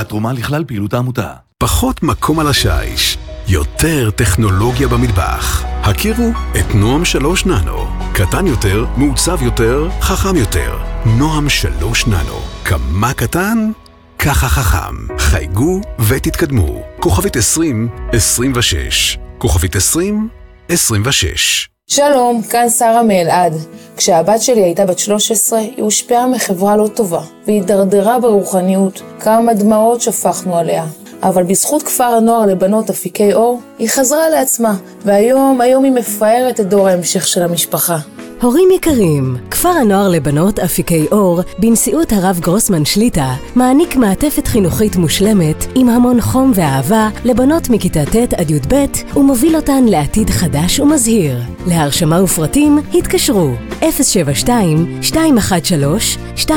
והתרומה לכלל פעילות העמותה. פחות מקום על השיש, יותר טכנולוגיה במטבח. הכירו את נועם 3 ננו. קטן יותר, מעוצב יותר, חכם יותר. נועם 3 ננו. כמה קטן? ככה חכם. חייגו ותתקדמו. כוכבית 2026. כוכבית 2026. שלום, כאן שרה מאלעד. כשהבת שלי הייתה בת 13, היא הושפעה מחברה לא טובה, והיא דרדרה ברוחניות. כמה דמעות שפכנו עליה. אבל בזכות כפר הנוער לבנות אפיקי אור, היא חזרה לעצמה, והיום היא מפארת את דור ההמשך של המשפחה. הורים יקרים, כפר הנוער לבנות אפיקי אור, בנשיאות הרב גרוסמן שליטה, מעניק מעטפת חינוכית מושלמת עם המון חום ואהבה לבנות מכיתה ט' עד י"ב, ומוביל אותן לעתיד חדש ומזהיר. להרשמה ופרטים התקשרו 072-213-2777,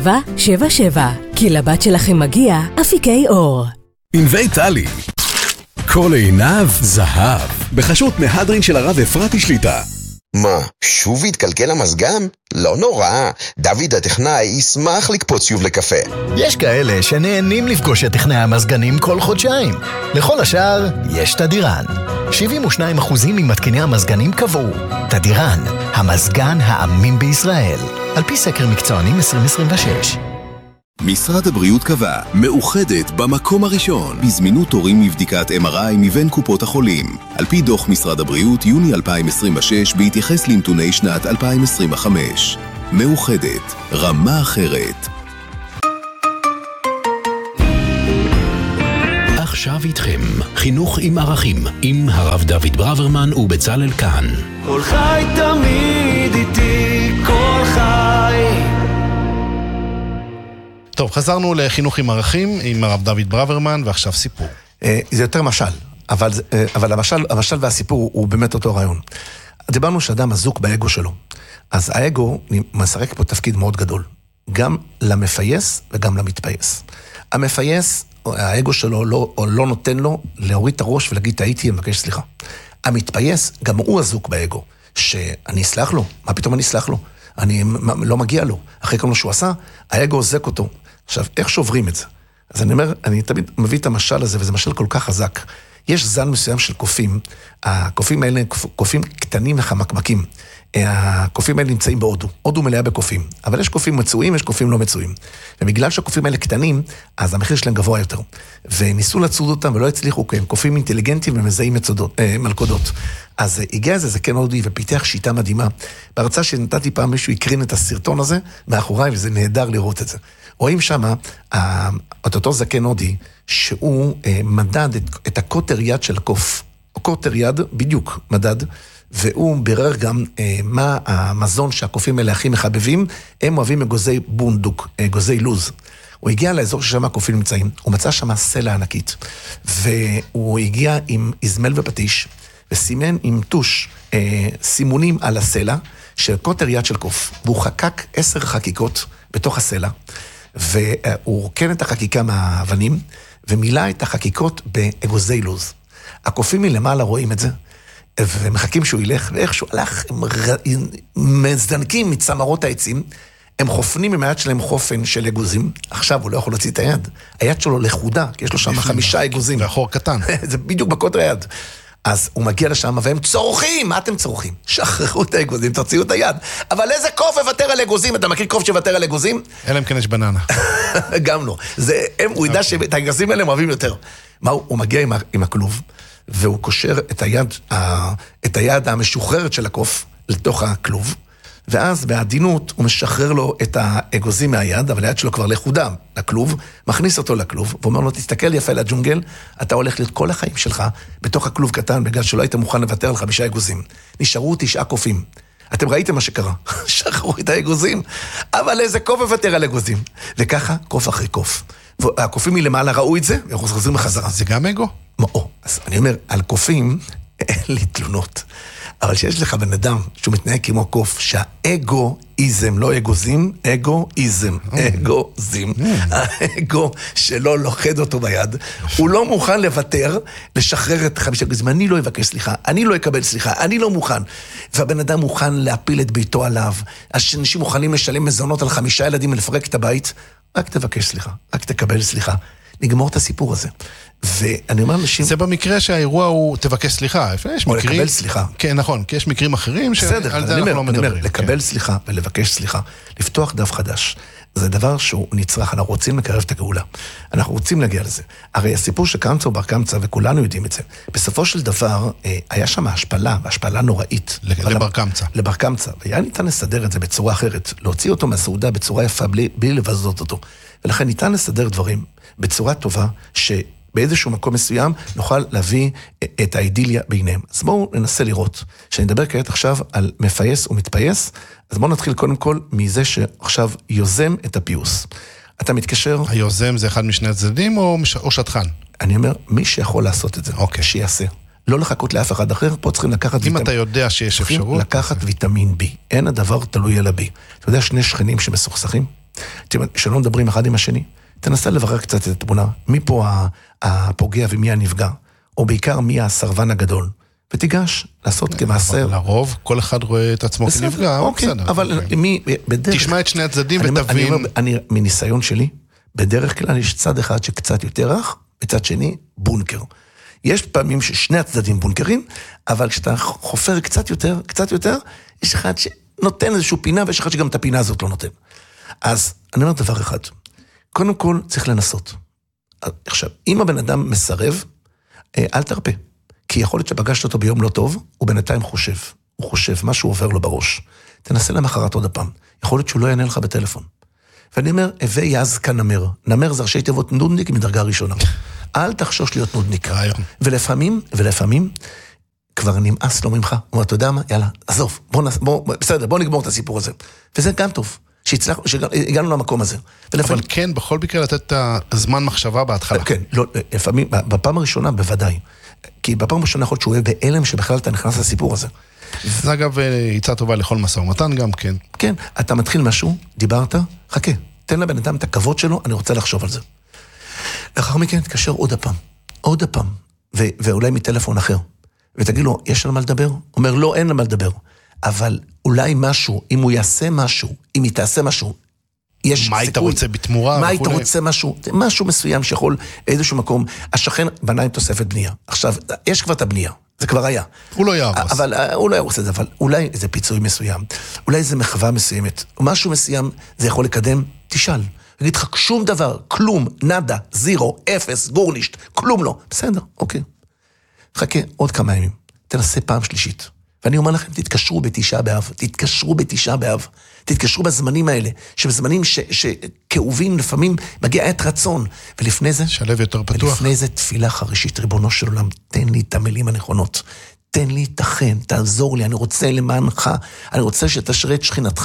כי לבת שלכם מגיע אפיקי אור. ענבי טלי, כל עיניו זהב, בחשות מהדרין של הרב אפרתי שליטה. מה, שוב התקלקל המזגן? לא נורא, דוד הטכנאי ישמח לקפוץ שוב לקפה. יש כאלה שנהנים לפגוש את טכנאי המזגנים כל חודשיים. לכל השאר, יש תדירן. 72% ממתקיני המזגנים קבעו. תדירן, המזגן האמין בישראל. על פי סקר מקצוענים 2026. משרד הבריאות קבע, מאוחדת במקום הראשון, בזמינות תורים לבדיקת MRI מבין קופות החולים. על פי דוח משרד הבריאות, יוני 2026, בהתייחס לנתוני שנת 2025. מאוחדת, רמה אחרת. עכשיו איתכם, חינוך עם ערכים, עם הרב דוד ברוורמן ובצלאל כאן. כל חי תמיד איתי, כל חי. טוב, חזרנו לחינוך עם ערכים, עם הרב דוד ברוורמן, ועכשיו סיפור. זה יותר משל, אבל המשל והסיפור הוא באמת אותו רעיון. דיברנו שאדם עזוק באגו שלו, אז האגו משחק פה תפקיד מאוד גדול, גם למפייס וגם למתפייס. המפייס, האגו שלו לא נותן לו להוריד את הראש ולהגיד טעיתי, אני מבקש סליחה. המתפייס, גם הוא עזוק באגו, שאני אסלח לו, מה פתאום אני אסלח לו? אני לא מגיע לו, אחרי כל מה שהוא עשה, האגו עוזק אותו. עכשיו, איך שוברים את זה? אז אני אומר, אני תמיד מביא את המשל הזה, וזה משל כל כך חזק. יש זן מסוים של קופים, הקופים האלה הם קופים קטנים וחמקמקים. הקופים האלה נמצאים בהודו, הודו מלאה בקופים, אבל יש קופים מצויים, יש קופים לא מצויים. ובגלל שהקופים האלה קטנים, אז המחיר שלהם גבוה יותר. וניסו לצוד אותם ולא הצליחו, כי הם קופים אינטליגנטיים ומזהים מלכודות. אז הגיע איזה זקן הודי ופיתח שיטה מדהימה. בהרצאה שנתתי פעם מישהו יקרין את הסרטון הזה מאחוריי, וזה נהדר לראות את זה. רואים שמה, את אותו זקן הודי, שהוא מדד את הקוטר יד של הקוף. הקוטר יד בדיוק מדד, והוא בירר גם מה המזון שהקופים האלה הכי מחבבים, הם אוהבים אגוזי בונדוק, אגוזי לוז. הוא הגיע לאזור ששם הקופים נמצאים, הוא מצא שם סלע ענקית, והוא הגיע עם איזמל ופטיש, וסימן עם טוש סימונים על הסלע של קוטר יד של קוף, והוא חקק 10 חקיקות בתוך הסלע, והוא רוקן את החקיקה מהאבנים, ומילא את החקיקות באגוזי לוז. הקופים מלמעלה רואים את זה, ומחכים שהוא ילך, ואיך שהוא הלך, הם מזדנקים מצמרות העצים, הם חופנים עם היד שלהם חופן של אגוזים, עכשיו הוא לא יכול להוציא את היד, היד שלו לחודה, כי יש לו שם 5 אגוזים. זה החור קטן. זה בדיוק בקוטר היד. אז הוא מגיע לשם, והם צורכים, מה אתם צורכים? שחררו את האגוזים, תוציאו את היד. אבל איזה קוף יוותר על אגוזים? אתה מכיר קוף שיוותר על אגוזים? אלא אם כן יש בננה. גם לא. הוא ידע שאת האגוזים האלה הם אוהבים יותר. מה הוא מגיע עם הכלוב, והוא קושר את היד המשוחררת של הקוף לתוך הכלוב, ואז בעדינות הוא משחרר לו את האגוזים מהיד, אבל היד שלו כבר לחודה לכלוב, מכניס אותו לכלוב, ואומר לו, תסתכל יפה לג'ונגל, אתה הולך להיות כל החיים שלך בתוך הכלוב קטן, בגלל שלא היית מוכן לוותר על 5 אגוזים. נשארו 9 קופים. אתם ראיתם מה שקרה, שחררו את האגוזים, אבל איזה קוף יוותר על אגוזים. וככה, קוף אחרי קוף. והקופים מלמעלה ראו את זה, ואנחנו חוזרים בחזרה. זה גם אגו? אז אני אומר, על קופים אין לי תלונות. אבל שיש לך בן אדם שהוא מתנהג כמו קוף, שהאגו-איזם, לא אגוזים, אגו-איזם, אגוזים. האגו שלא לוחד אותו ביד, הוא לא מוכן לוותר, לשחרר את 5 אגוזים. אני לא אבקש סליחה, אני לא אקבל סליחה, אני לא מוכן. והבן אדם מוכן להפיל את ביתו עליו, אנשים מוכנים לשלם מזונות על 5 ילדים ולפרק את הבית, רק תבקש סליחה, רק תקבל סליחה. נגמור את הסיפור הזה. ואני אומר אנשים... זה במקרה שהאירוע הוא תבקש סליחה. או לקבל סליחה. כן, נכון, כי יש מקרים אחרים שעל זה אנחנו לא מדברים. לקבל סליחה ולבקש סליחה, לפתוח דף חדש. זה דבר שהוא נצרך, אנחנו רוצים לקרב את הגאולה. אנחנו רוצים להגיע לזה. הרי הסיפור שקמצא ובר קמצא, וכולנו יודעים את זה, בסופו של דבר, היה שם השפלה נוראית. לבר קמצא. לבר קמצא. והיה ניתן לסדר את זה בצורה אחרת, להוציא אותו מהסעודה בצורה יפה, בלי לבזות אותו. ולכן ניתן לסדר דברים בצורה טובה, באיזשהו מקום מסוים נוכל להביא את האידיליה ביניהם. אז בואו ננסה לראות. שאני מדבר כעת עכשיו על מפייס ומתפייס, אז בואו נתחיל קודם כל מזה שעכשיו יוזם את הפיוס. אתה מתקשר... היוזם זה אחד משני הצדדים או שטחן? אני אומר, מי שיכול לעשות את זה, שיעשה. לא לחכות לאף אחד אחר, פה צריכים לקחת... אם אתה יודע שיש אפשרות... צריכים לקחת ויטמין B. אין הדבר תלוי על ה-B. אתה יודע, שני שכנים שמסוכסכים? שלא מדברים אחד עם השני? תנסה לברר קצת את התמונה, מי פה הפוגע ומי הנפגע, או בעיקר מי הסרבן הגדול, ותיגש לעשות כמעשר. לרוב, כל אחד רואה את עצמו כנפגע, בסדר. אבל מי, בדרך... תשמע את שני הצדדים ותבין... אני מניסיון שלי, בדרך כלל יש צד אחד שקצת יותר רך, וצד שני, בונקר. יש פעמים ששני הצדדים בונקרים, אבל כשאתה חופר קצת יותר, יש אחד שנותן איזשהו פינה, ויש אחד שגם את הפינה הזאת לא נותן. אז אני אומר דבר אחד, קודם כל צריך לנסות. עכשיו, אם הבן אדם מסרב, אל תרפה. כי יכול להיות שפגשת אותו ביום לא טוב, הוא בינתיים חושב. הוא חושב, משהו עובר לו בראש. תנסה למחרת עוד הפעם. יכול להיות שהוא לא יענה לך בטלפון. ואני אומר, הווה יז כנמר. נמר זה ראשי תיבות נודניק מדרגה ראשונה. אל תחשוש להיות נודניק. ולפעמים, כבר נמאס לו ממך. הוא אומר, אתה יודע מה? יאללה, עזוב. בסדר, בוא נגמור את הסיפור הזה. וזה גם טוב. שהגענו למקום הזה. אבל כן, בכל מקרה לתת את הזמן מחשבה בהתחלה. כן, לפעמים, בפעם הראשונה בוודאי. כי בפעם הראשונה יכול להיות שהוא יהיה באלם שבכלל אתה נכנס לסיפור הזה. זה אגב עצה טובה לכל מסע ומתן גם, כן. כן, אתה מתחיל משהו, דיברת, חכה, תן לבן אדם את הכבוד שלו, אני רוצה לחשוב על זה. לאחר מכן תקשר עוד הפעם, ואולי מטלפון אחר. ותגיד לו, יש על מה לדבר? הוא אומר, לא, אין על מה לדבר. אבל אולי משהו, אם הוא יעשה משהו, אם היא תעשה משהו, יש סיכוי. מה היית רוצה בתמורה? מה היית רוצה משהו מסוים שיכול איזשהו מקום, השכן בנה עם תוספת בנייה. עכשיו, יש כבר את הבנייה, זה כבר היה. הוא לא יהרוס. אבל הוא לא יהרוס את זה, אבל אולי איזה פיצוי מסוים, אולי איזה מחווה מסוימת, משהו מסוים, זה יכול לקדם, תשאל. יגיד לך, שום דבר, כלום, נדה, זירו, אפס, גורנישט, כלום לא. בסדר, אוקיי. חכה עוד כמה ימים, תנסה פעם שלישית. ואני אומר לכם, תתקשרו בתשעה באב, תתקשרו בזמנים האלה, שבזמנים שכאובים לפעמים מגיע עת רצון, ולפני זה, שלב יותר פתוח. ולפני זה תפילה חרישית, ריבונו של עולם, תן לי את המילים הנכונות, תן לי את החן, תעזור לי, אני רוצה למענך, אני רוצה שתשרה את שכינתך,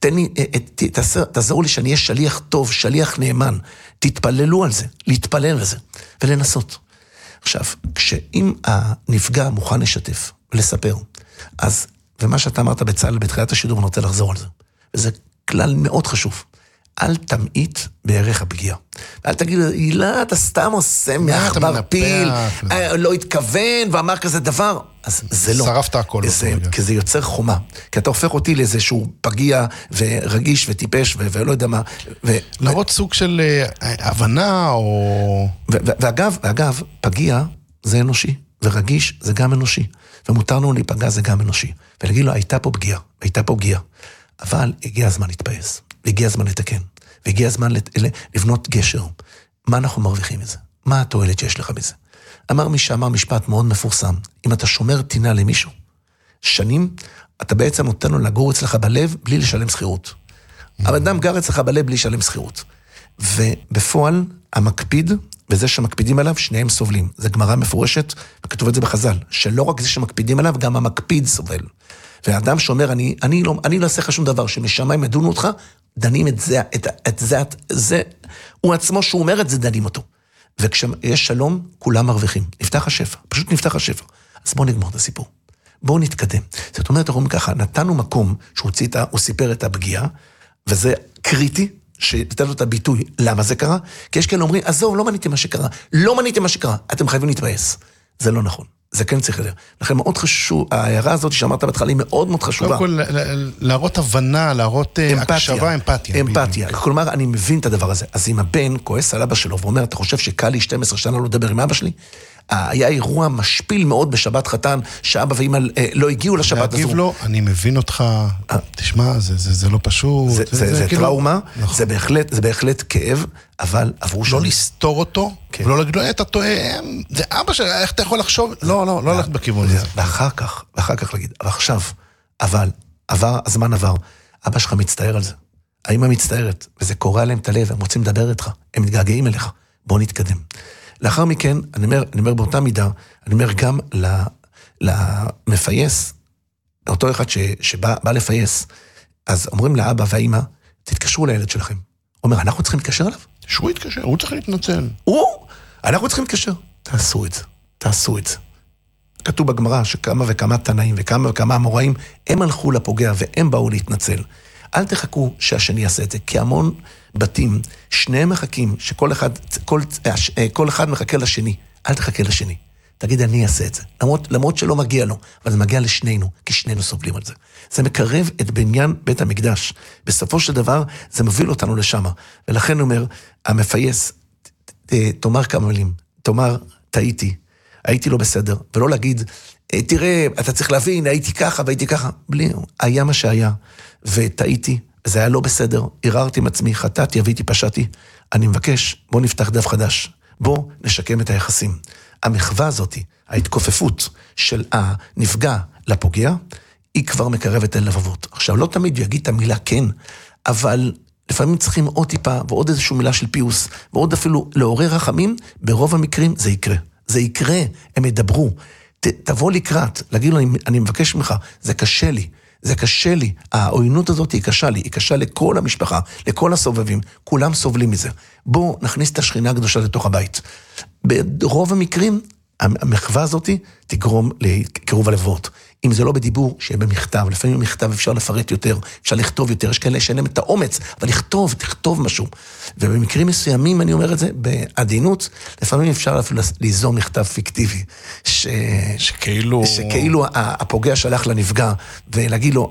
תעזור לי שאני אהיה שליח טוב, שליח נאמן, תתפללו על זה, להתפלל על זה, ולנסות. עכשיו, כשאם הנפגע מוכן לשתף, ולספר, אז, ומה שאתה אמרת בצהל בתחילת השידור, אני רוצה לחזור על זה. וזה כלל מאוד חשוב. אל תמעיט בערך הפגיעה. ואל תגיד, הילה, אתה סתם עושה מאחבר פיל, לא התכוון, ואמר כזה דבר. אז זה לא. שרפת הכל. כי זה יוצר חומה. כי אתה הופך אותי לאיזשהו פגיע, ורגיש וטיפש, ולא יודע מה. לראות סוג של הבנה, או... ואגב, פגיע זה אנושי, ורגיש זה גם אנושי. ומותר לנו להיפגע זה גם אנושי. ולהגיד לו, הייתה פה פגיעה. אבל הגיע הזמן להתפייס, והגיע הזמן לתקן, והגיע הזמן לבנות גשר. מה אנחנו מרוויחים מזה? מה התועלת שיש לך מזה? אמר מי שאמר משפט מאוד מפורסם, אם אתה שומר טינה למישהו, שנים, אתה בעצם נותן לו לגור אצלך בלב בלי לשלם שכירות. האדם גר אצלך בלב בלי לשלם שכירות. ובפועל, המקפיד, וזה שמקפידים עליו, שניהם סובלים. זה גמרא מפורשת, וכתוב את זה בחז"ל, שלא רק זה שמקפידים עליו, גם המקפיד סובל. והאדם שאומר, אני לא אעשה לך שום דבר, שמשמיים ידונו אותך, דנים את זה, הוא עצמו שהוא אומר את זה, דנים אותו. וכשיש שלום, כולם מרוויחים. נפתח השפע, פשוט נפתח השפע. אז בואו נגמור את הסיפור. בואו נתקדם. זאת אומרת, אנחנו ככה, נתנו מקום שהוא סיפר את הפגיעה, וזה קריטי, שתתן לו את הביטוי, למה זה קרה? כי יש כאלה אומרים, עזוב, לא מניתי מה שקרה, אתם חייבים להתבאס. זה לא נכון. זה כן צריך לדבר. לכן מאוד חשוב, ההערה הזאת שאמרת בהתחלה היא מאוד מאוד חשובה. קודם כל, להראות הבנה, להראות הקשבה, אמפתיה. אמפתיה. כלומר, אני מבין את הדבר הזה. אז אם הבן כועס על אבא שלו ואומר, אתה חושב שקל לי 12 שנה לא לדבר עם אבא שלי? היה אירוע משפיל מאוד בשבת חתן, שאבא ואמא לא הגיעו לשבת הזו. להגיב לו, אני מבין אותך, תשמע, זה לא פשוט. זה טראומה, זה בהחלט כאב, אבל עברו לא לסתור אותו, ולא להגיד לו, אתה טועה, זה אבא שלי, איך אתה יכול לחשוב? לא ללכת בכיוון הזה. ואחר כך להגיד, אבל עכשיו, הזמן עבר, אבא שלך מצטער על זה. האמא מצטערת, וזה קורא עליהם את הלב, הם רוצים לדבר איתך, הם מתגעגעים אליך, בוא נתקדם. לאחר מכן, אני אומר באותה מידה, אני אומר גם למפייס, אותו אחד שבא לפייס, אז אומרים לאבא והאמא, תתקשרו לילד שלכם. הוא אומר, אנחנו צריכים להתקשר אליו? שהוא יתקשר, הוא צריך להתנצל. אנחנו צריכים להתקשר. תעשו את זה. כתוב בגמרא שכמה וכמה תנאים וכמה וכמה אמוראים, הם הלכו לפוגע והם באו להתנצל. אל תחכו שהשני יעשה את זה, כי המון בתים, שניהם מחכים, כל אחד מחכה לשני, אל תחכה לשני. תגיד, אני אעשה את זה. למרות שלא מגיע לו, אבל זה מגיע לשנינו, כי שנינו סובלים על זה. זה מקרב את בניין בית המקדש. בסופו של דבר, זה מוביל אותנו לשם. ולכן אומר, המפייס, תאמר כמה מילים, תאמר, טעיתי, הייתי לא בסדר, ולא להגיד, תראה, אתה צריך להבין, הייתי ככה והייתי ככה. בלי, היה מה שהיה, וטעיתי, זה היה לא בסדר, ערערתי עם עצמי, חטאתי, אביתי, פשעתי. אני מבקש, בוא נפתח דף חדש, בוא נשקם את היחסים. המחווה הזאת, ההתכופפות של הנפגע לפוגע, היא כבר מקרבת אל לבבות. עכשיו, לא תמיד יגיד את המילה כן, אבל לפעמים צריכים עוד טיפה, ועוד איזושהי מילה של פיוס, ועוד אפילו לעורר רחמים, ברוב המקרים זה יקרה. זה יקרה, הם ידברו. תבוא לקראת, להגיד לו, אני מבקש ממך, זה קשה לי. זה קשה לי, העוינות הזאת היא קשה לי, היא קשה לכל המשפחה, לכל הסובבים, כולם סובלים מזה. בואו נכניס את השכינה הקדושה לתוך הבית. ברוב המקרים, המחווה הזאת תגרום לקירוב הלבבות. אם זה לא בדיבור, שיהיה במכתב. לפעמים במכתב אפשר לפרט יותר, אפשר לכתוב יותר, יש כאלה שאין להם את האומץ, אבל תכתוב משהו. ובמקרים מסוימים, אני אומר את זה, בעדינות, לפעמים אפשר אפילו ליזום מכתב פיקטיבי, שכאילו הפוגע שלח לנפגע, ולהגיד לו,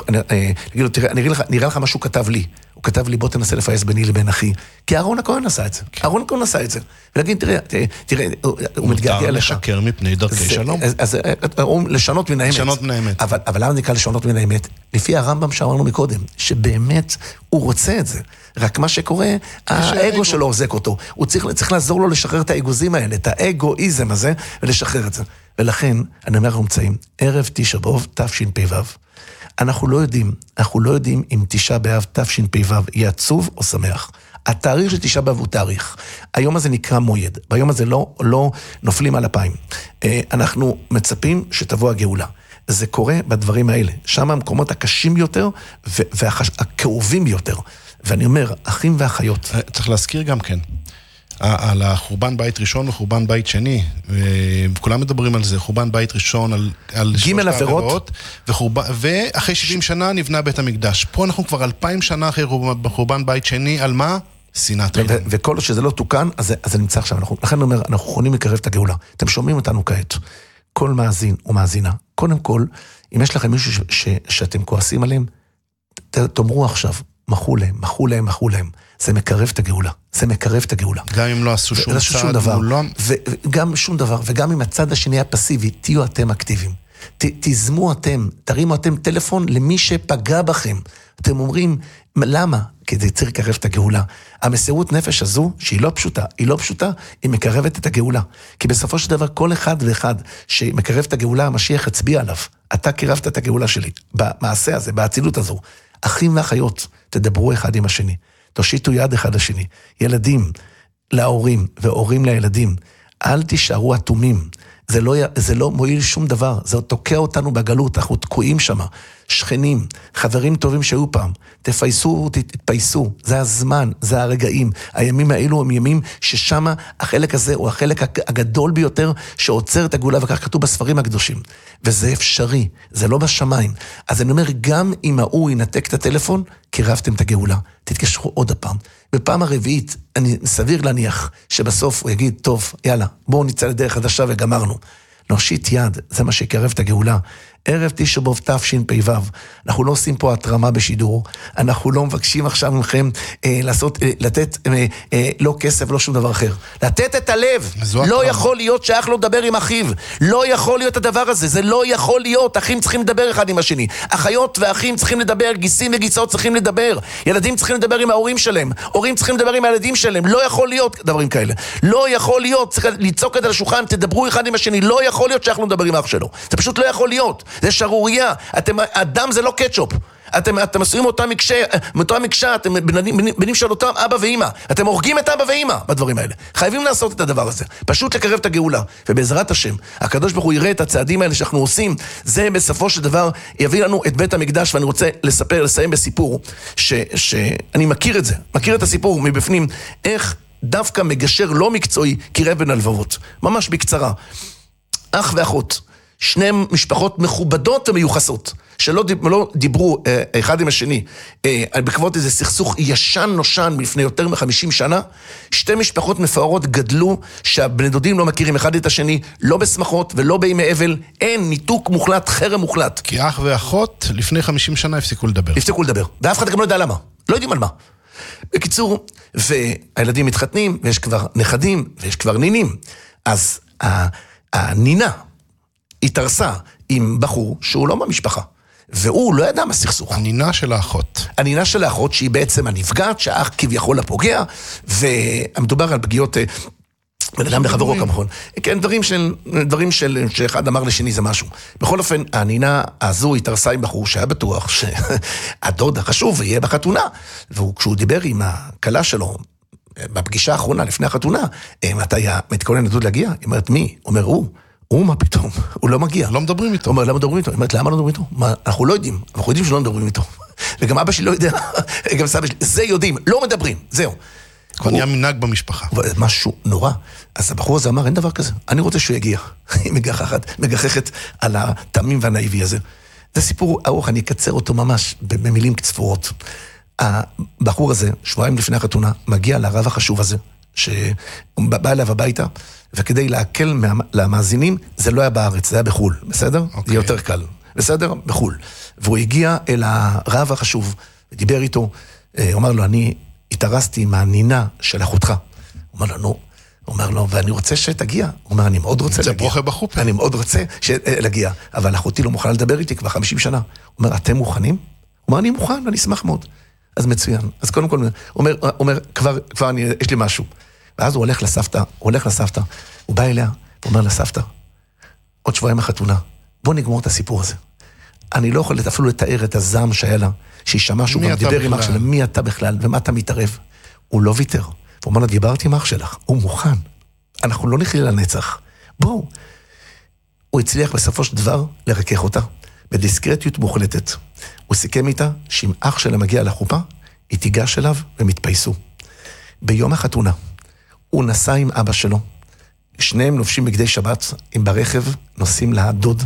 תראה, אני אראה לך מה שהוא כתב לי. הוא כתב לי, בוא תנסה לפייס ביני לבין אחי. כי אהרון הכהן עשה את זה. אהרון הכהן עשה את זה. ולהגיד, תראה, הוא מתגעגע לך. מותר לשקר מפני דרכי שלום. אז לשנות מן האמת. לשנות מן האמת. אבל למה נקרא לשנות מן האמת? לפי הרמב"ם שאמרנו מקודם, שבאמת הוא רוצה את זה. רק מה שקורה, האגו שלו עוזק אותו. הוא צריך לעזור לו לשחרר את האגוזים האלה, את האגואיזם הזה, ולשחרר את זה. ולכן, אני אומר אנחנו נמצאים, ערב תשעה באב, תשפ"ו. אנחנו לא יודעים אם תשעה באב תשפ"ו יהיה עצוב או שמח. התאריך של תשעה באב הוא תאריך. היום הזה נקרא מויד, ביום הזה לא נופלים על אפיים. אנחנו מצפים שתבוא הגאולה. זה קורה בדברים האלה. שם המקומות הקשים ביותר והכאובים ביותר. ואני אומר, אחים ואחיות. צריך להזכיר גם כן. על החורבן בית ראשון וחורבן בית שני, וכולם מדברים על זה, חורבן בית ראשון על ג' עבירות, ואחרי 70 שנה נבנה בית המקדש. פה אנחנו כבר 2000 שנה אחרי חורבן בית שני, על מה? שנאת חינם. וכל שזה לא תוקן, אז זה נמצא עכשיו. לכן אומר, אנחנו יכולים לקרב את הגאולה. אתם שומעים אותנו כעת. כל מאזין ומאזינה. קודם כל, אם יש לכם מישהו שאתם כועסים עליהם, תאמרו עכשיו, מחו להם. זה מקרב את הגאולה. גם אם לא עשו שום דבר. וגם שום דבר, וגם אם הצד השני הפסיבי, תהיו אתם אקטיביים. תזמו אתם, תרימו אתם טלפון למי שפגע בכם. אתם אומרים, למה? כי זה צריך לקרב את הגאולה. המסירות נפש הזו, שהיא לא פשוטה, היא מקרבת את הגאולה. כי בסופו של דבר, כל אחד ואחד שמקרב את הגאולה, המשיח הצביע עליו. אתה קירבת את הגאולה שלי, במעשה הזה, באצילות הזו. אחים ואחיות, תדברו אחד עם השני. תושיטו יד אחד לשני. ילדים להורים והורים לילדים. אל תישארו אטומים. זה לא מועיל שום דבר. זה תוקע אותנו בגלות. אנחנו תקועים שם. שכנים, חברים טובים שהיו פעם. תתפייסו. זה הזמן, זה הרגעים. הימים האלו הם ימים ששם החלק הזה הוא החלק הגדול ביותר שעוצר את הגאולה, וכך כתוב בספרים הקדושים. וזה אפשרי. זה לא בשמיים. אז אני אומר, גם אם הוא ינתק את הטלפון, קירבתם את הגאולה. תתקשרו עוד הפעם. בפעם הרביעית, אני סביר להניח שבסוף הוא יגיד, טוב, יאללה, בואו נצא לדרך חדשה וגמרנו. נושיט יד, זה מה שיקרב את הגאולה. ערב תשעה באב תשפ"ו, אנחנו לא עושים פה התרמה בשידור, אנחנו לא מבקשים עכשיו מכם לתת לא כסף, לא שום דבר אחר. לתת את הלב, לא יכול להיות שאח לא מדבר עם אחיו, לא יכול להיות הדבר הזה, זה לא יכול להיות, אחים צריכים לדבר אחד עם השני, אחיות ואחים צריכים לדבר, גיסים וגיסות צריכים לדבר, ילדים צריכים לדבר עם ההורים שלהם, הורים צריכים לדבר עם הילדים שלהם, לא יכול להיות דברים כאלה, לא יכול להיות, צריך לצעוק על השולחן, תדברו אחד עם השני, לא יכול להיות שאח לא מדבר עם אח שלו, זה פשוט לא יכול להיות. זה שרוריה, אדם זה לא קטשופ, אתם עושים מאותה מקשה, אתם בנים של אותם אבא ואמא, אתם הורגים את אבא ואמא בדברים האלה, חייבים לעשות את הדבר הזה, פשוט לקרב את הגאולה, ובעזרת השם, הקדוש ברוך הוא יראה את הצעדים האלה שאנחנו עושים, זה בסופו של דבר יביא לנו את בית המקדש, ואני רוצה לסיים בסיפור, שאני מכיר את זה, מכיר את הסיפור מבפנים, איך דווקא מגשר לא מקצועי, קירב בין הלבבות, ממש בקצרה, אח ואחות, שני משפחות מכובדות ומיוחסות, שלא דיברו אחד עם השני, בעקבות איזה סכסוך ישן נושן מלפני יותר מ-50 שנה, שתי משפחות מפוארות גדלו, שהבני דודים לא מכירים אחד את השני, לא בשמחות ולא בימי אבל, אין ניתוק מוחלט, חרם מוחלט. כי אח ואחות לפני 50 שנה הפסיקו לדבר. הפסיקו לדבר, ואף אחד גם לא יודע למה, לא יודעים על מה. בקיצור, והילדים מתחתנים, ויש כבר נכדים, ויש כבר נינים, אז הנינה, התארסה עם בחור שהוא לא במשפחה, והוא לא ידע מה סכסוך. הנינה של האחות. הנינה של האחות שהיא בעצם הנפגעת, שהאח כביכול הפוגע, ומדובר על פגיעות בן אדם בחברו כמובן. כן, דברים שאחד אמר לשני זה משהו. בכל אופן, הנינה הזו התארסה עם בחור שהיה בטוח שהדוד החשוב יהיה בחתונה, וכשהוא דיבר עם הכלה שלו, בפגישה האחרונה לפני החתונה, אתה מתכונן לדוד להגיע? היא אומרת, מי? אומר, הוא מה פתאום? הוא לא מגיע. לא מדברים איתו. הוא אומר, למה מדברים איתו? היא אומרת, למה לא מדברים איתו? אנחנו לא יודעים. אנחנו יודעים שלא מדברים איתו. וגם אבא שלי לא יודע. גם סבא שלי. זה יודעים. לא מדברים. זהו. כבר נהיה מנהג במשפחה. משהו נורא. אז הבחור הזה אמר, אין דבר כזה. אני רוצה שהוא יגיע. היא מגחכת על התמים והנאיבי הזה. זה סיפור ארוך, אני אקצר אותו ממש במילים קצפורות. הבחור הזה, שבועיים לפני החתונה, מגיע לרב החשוב הזה, שבא אליו הביתה, וכדי להקל למאזינים, זה לא היה בארץ, זה היה בחול, בסדר? זה יותר קל, בסדר? בחול. והוא הגיע אל הרב החשוב, ודיבר איתו, אומר לו, אני התארסתי עם הנינה של אחותך. הוא אומר לו, נו, הוא אומר לו, ואני רוצה שתגיע. הוא אומר, אני מאוד רוצה להגיע. אני מאוד רוצה להגיע, אבל אחותי לא מוכנה לדבר איתי כבר 50 שנה. הוא אומר, אתם מוכנים? הוא אומר, אני מוכן, אני אשמח מאוד. אז מצוין. אז קודם כל, הוא אומר, כבר יש לי משהו. ואז הוא הולך לסבתא, הוא בא אליה, הוא אומר לסבתא, עוד שבועיים החתונה, בוא נגמור את הסיפור הזה. אני לא יכול אפילו לתאר את הזעם שהיה לה, שהיא שמעה שהוא גם דיבר עם אח שלה, מי אתה בכלל, ומה אתה מתערב? הוא לא ויתר. הוא אומר לה, דיברתי עם אח שלך, הוא מוכן. אנחנו לא נחיה לנצח. בואו. הוא הצליח בסופו של דבר לרכך אותה, בדיסקרטיות מוחלטת. הוא סיכם איתה שאם אח שלה מגיע לחופה, היא תיגש אליו ומתפייסו. ביום החתונה, הוא נסע עם אבא שלו, שניהם לובשים בגדי שבת, עם ברכב נוסעים לדוד,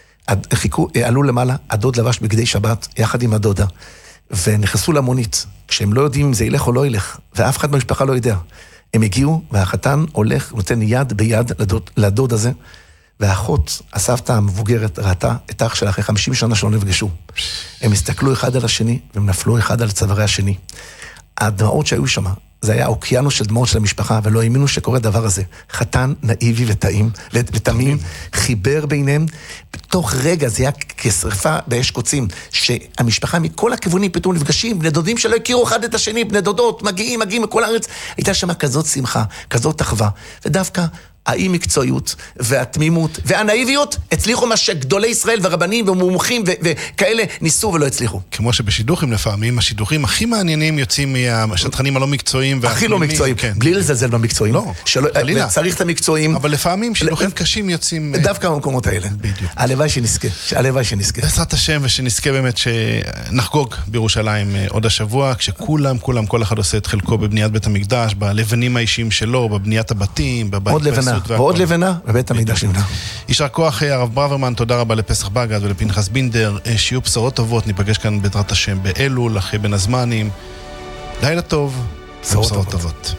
עלו למעלה, הדוד לבש בגדי שבת, יחד עם הדודה, ונכנסו למונית, כשהם לא יודעים אם זה ילך או לא ילך, ואף אחד במשפחה לא יודע. הם הגיעו, והחתן הולך, נותן יד ביד לדוד הזה, והאחות, הסבתא המבוגרת, ראתה את אח שלה אחרי 50 שנה שלא נפגשו. הם הסתכלו אחד על השני, והם נפלו אחד על צווארי השני. הדמעות שהיו שם, זה היה אוקיינוס של דמעות של המשפחה, ולא האמינו שקורה דבר הזה. חתן נאיבי ותמים, חיבר ביניהם, בתוך רגע זה היה כשרפה באש קוצים, שהמשפחה מכל הכיוונים פתאום נפגשים, בני דודים שלא הכירו אחד את השני, בני דודות, מגיעים מכל הארץ, הייתה שם כזאת שמחה, כזאת תחווה, ודווקא האי מקצועיות והתמימות והנאיביות הצליחו מה שגדולי ישראל ורבנים ומומחים וכאלה ניסו ולא הצליחו. כמו שבשידוכים לפעמים, השידוכים הכי מעניינים יוצאים מהשטחנים הלא מקצועיים. הכי לא מקצועיים, בלי לזלזל במקצועיים. לא, חלילה. צריך את המקצועיים. אבל לפעמים שידוכים קשים יוצאים. דווקא במקומות האלה. בדיוק. הלוואי שנזכה. בעזרת השם ושנזכה באמת שנחגוג בירושלים עוד השבוע, כשכולם, כל אחד עושה את חלקו בבניית בית המקדש, בלבנים האישיים שלו, בבניית הבתים, ועוד לבנה בבית המקדש נבנה. יישר כוח הרב ברוורמן, תודה רבה לפסח בגד ולפנחס בינדר, שיהיו בשורות טובות, ניפגש כאן בעזרת השם באלול, אחרי בין הזמנים. לילה טוב, בשורות טובות.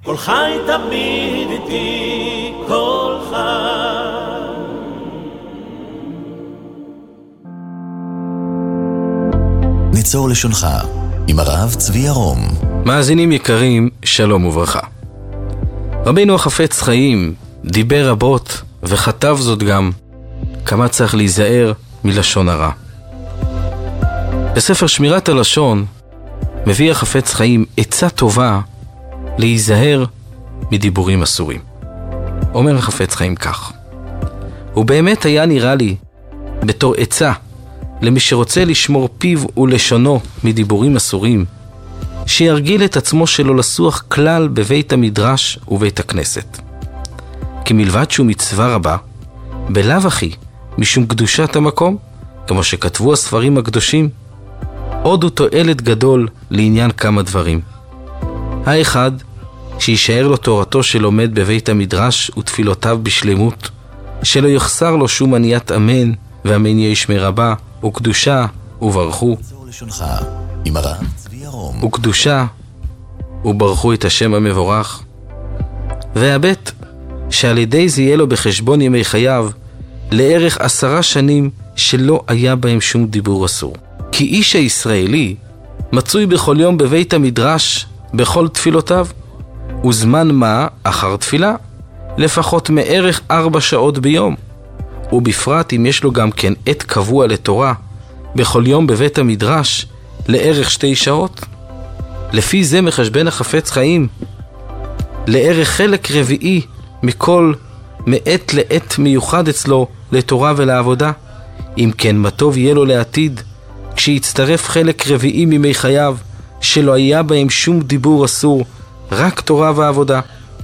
כל חי תמיד איתי, כל חי. ניצור לשונך עם הרב צבי ירום. מאזינים יקרים, שלום וברכה. רבינו החפץ חיים דיבר רבות וכתב זאת גם כמה צריך להיזהר מלשון הרע. בספר שמירת הלשון מביא החפץ חיים עצה טובה להיזהר מדיבורים אסורים. אומר החפץ חיים כך: ובאמת היה נראה לי בתור עצה למי שרוצה לשמור פיו ולשונו מדיבורים אסורים, שירגיל את עצמו שלא לסוח כלל בבית המדרש ובית הכנסת. כי מלבד שהוא מצווה רבה, בלאו הכי משום קדושת המקום, כמו שכתבו הספרים הקדושים, עוד הוא תועלת גדול לעניין כמה דברים. האחד, שישאר לו תורתו שלומד בבית המדרש ותפילותיו בשלמות, שלא יחסר לו שום עניית אמן ואמן ישמר רבה וקדושה וברכו. וקדושה וברכו את השם המבורך. והבית, שעל ידי זה יהיה לו בחשבון ימי חייו לערך 10 שנים שלא היה בהם שום דיבור אסור. כי איש הישראלי מצוי בכל יום בבית המדרש בכל תפילותיו, וזמן מה אחר תפילה לפחות מערך 4 שעות ביום, ובפרט אם יש לו גם כן עת קבוע לתורה בכל יום בבית המדרש לערך 2 שעות. לפי זה מחשבן החפץ חיים לערך חלק רביעי מכל מעת לעת מיוחד אצלו לתורה ולעבודה. אם כן, מה טוב יהיה לו לעתיד כשיצטרף חלק רביעי ממי חייו שלא היה בהם שום דיבור אסור, רק תורה ועבודה.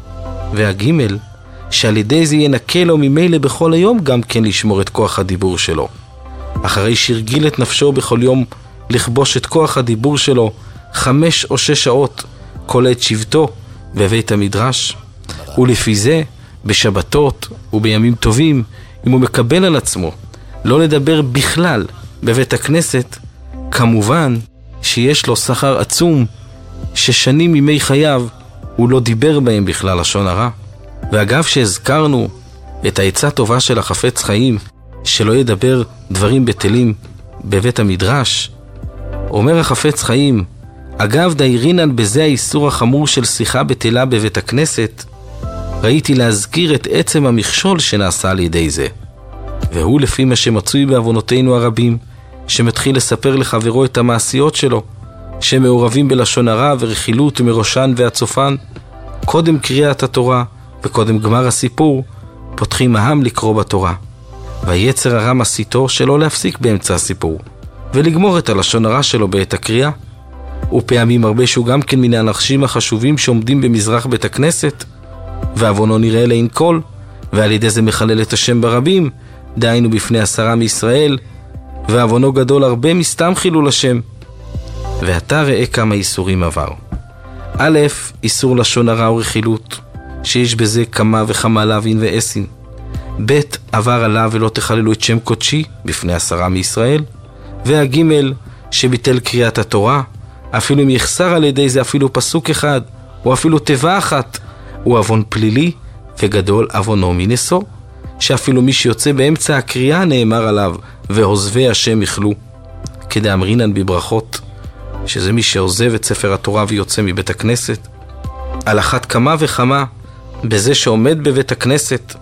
והגימל, שעל ידי זה ינקה לו ממילא בכל היום גם כן לשמור את כוח הדיבור שלו, אחרי שהרגיל את נפשו בכל יום לכבוש את כוח הדיבור שלו 5 או 6 שעות כל עת שבתו בבית המדרש. ולפי זה בשבתות ובימים טובים, אם הוא מקבל על עצמו לא לדבר בכלל בבית הכנסת, כמובן שיש לו שכר עצום ששנים ימי חייו הוא לא דיבר בהם בכלל לשון הרע. ואגב שהזכרנו את העצה טובה של החפץ חיים שלא ידבר דברים בטלים בבית המדרש, אומר החפץ חיים, אגב דיירינן בזה האיסור החמור של שיחה בטלה בבית הכנסת, ראיתי להזכיר את עצם המכשול שנעשה על ידי זה, והוא לפי מה שמצוי בעוונותינו הרבים, שמתחיל לספר לחברו את המעשיות שלו שמעורבים בלשון הרע ורכילות מראשן ועד סופן. קודם קריאת התורה וקודם גמר הסיפור פותחים העם לקרוא בתורה, והיצר הרע מסיתו שלא להפסיק באמצע הסיפור ולגמור את הלשון הרע שלו בעת הקריאה. ופעמים הרבה שהוא גם כן מן האנשים החשובים שעומדים במזרח בית הכנסת, ועוונו נראה לעין כל, ועל ידי זה מחלל את השם ברבים, דהיינו בפני 10 מישראל, ועוונו גדול הרבה מסתם חילול השם. ואתה ראה כמה איסורים עבר. א', איסור לשון הרע ורכילות, שיש בזה כמה וכמה להבין ואסין. ב', עבר עליו ולא תחללו את שם קודשי בפני 10 מישראל. והגימל, שביטל קריאת התורה, אפילו אם יחסר על ידי זה אפילו פסוק אחד או אפילו תיבה אחת, הוא עוון פלילי וגדול עוונו מנשוא, שאפילו מי שיוצא באמצע הקריאה נאמר עליו ועוזבי השם יחלו, כדאמרינן בברכות, שזה מי שעוזב את ספר התורה ויוצא מבית הכנסת. על אחת כמה וכמה בזה שעומד בבית הכנסת,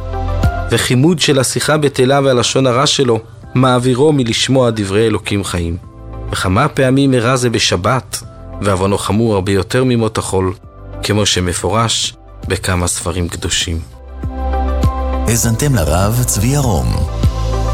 וחימוד של השיחה בטלה והלשון הרע שלו מעבירו מלשמוע דברי אלוקים חיים. וכמה פעמים הרע זה בשבת, ועוונו חמור הרבה יותר ממות החול, כמו שמפורש בכמה ספרים קדושים. הזנתם לרב צבי ירום.